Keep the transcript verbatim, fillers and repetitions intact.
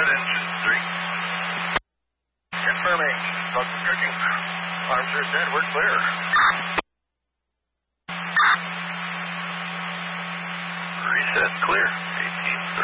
Good, engine three. Confirming. Bugs checking. Arms are set. We're clear. Reset clear. eighteen thirty.